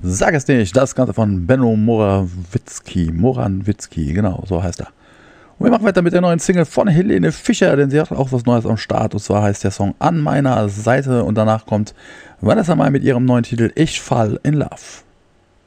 Sag es nicht, das Ganze von Benno Morawitzki, genau, so heißt er. Und wir machen weiter mit der neuen Single von Helene Fischer, denn sie hat auch was Neues am Start. Und zwar heißt der Song An meiner Seite und danach kommt Vanessa Mai mit ihrem neuen Titel Ich fall in Love.